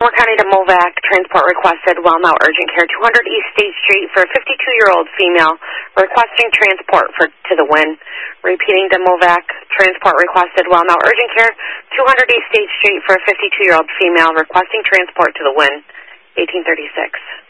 Moore County to Movac, transport requested, well now urgent care, 200 East State Street for a 52-year-old female requesting transport to the WIN. Repeating to Movac, transport requested, well now urgent care, 200 East State Street for a 52-year-old female requesting transport to the WIN, 1836.